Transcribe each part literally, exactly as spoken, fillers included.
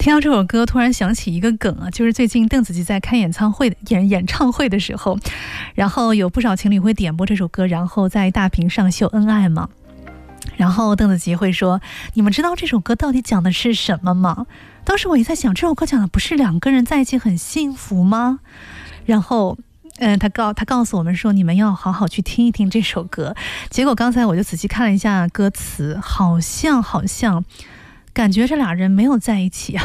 听到这首歌突然想起一个梗啊，就是最近邓紫棋在开演唱会的演演唱会的时候，然后有不少情侣会点播这首歌，然后在大屏上秀恩爱嘛。然后邓紫棋会说，你们知道这首歌到底讲的是什么吗？当时我也在想，这首歌讲的不是两个人在一起很幸福吗？然后嗯，他告他告诉我们说，你们要好好去听一听这首歌。结果刚才我就仔细看了一下歌词，好像好像感觉这俩人没有在一起啊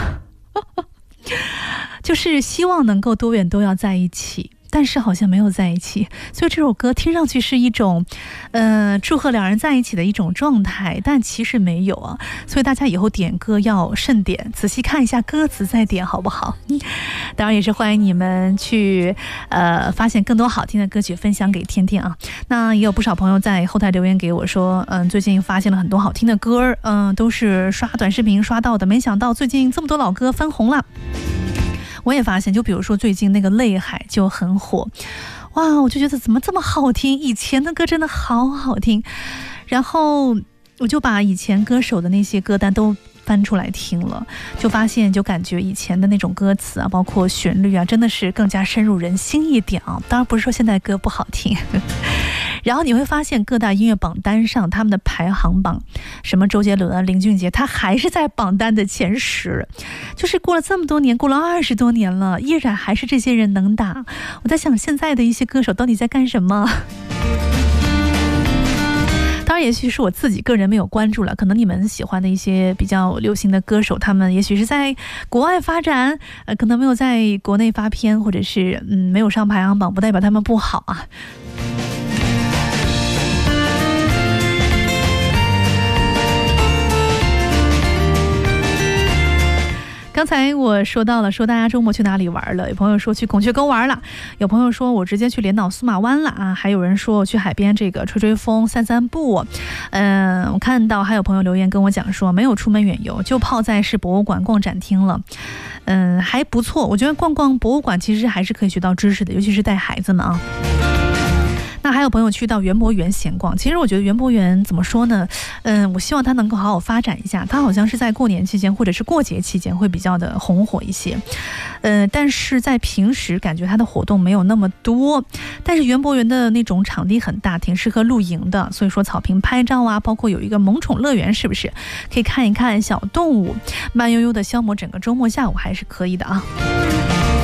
就是希望能够多远都要在一起，但是好像没有在一起，所以这首歌听上去是一种呃祝贺两人在一起的一种状态，但其实没有啊。所以大家以后点歌要慎点，仔细看一下歌词再点好不好？当然也是欢迎你们去呃发现更多好听的歌曲分享给天天啊。那也有不少朋友在后台留言给我说，嗯，最近发现了很多好听的歌，嗯，都是刷短视频刷到的，没想到最近这么多老歌翻红了。我也发现，就比如说最近那个泪海就很火，哇，我就觉得怎么这么好听，以前的歌真的好好听。然后我就把以前歌手的那些歌单都翻出来听了，就发现就感觉以前的那种歌词啊，包括旋律啊，真的是更加深入人心一点啊。当然不是说现在歌不好听然后你会发现各大音乐榜单上他们的排行榜，什么周杰伦啊、林俊杰，他还是在榜单的前十，就是过了这么多年，过了二十多年了，依然还是这些人能打。我在想现在的一些歌手到底在干什么？当然也许是我自己个人没有关注了，可能你们喜欢的一些比较流行的歌手，他们也许是在国外发展，呃，可能没有在国内发片，或者是嗯没有上排行榜，不代表他们不好啊。刚才我说到了，说大家周末去哪里玩了？有朋友说去孔雀沟玩了，有朋友说我直接去连岛苏马湾了啊，还有人说我去海边这个吹吹风、散散步。嗯，我看到还有朋友留言跟我讲说，没有出门远游，就泡在市博物馆逛展厅了。嗯，还不错，我觉得逛逛博物馆其实还是可以学到知识的，尤其是带孩子们啊。那还有朋友去到园博园闲逛，其实我觉得园博园怎么说呢，嗯，我希望它能够好好发展一下，它好像是在过年期间或者是过节期间会比较的红火一些，呃，但是在平时感觉它的活动没有那么多。但是园博园的那种场地很大，挺适合露营的，所以说草坪拍照啊，包括有一个萌宠乐园，是不是可以看一看小动物，慢悠悠的消磨整个周末下午还是可以的啊。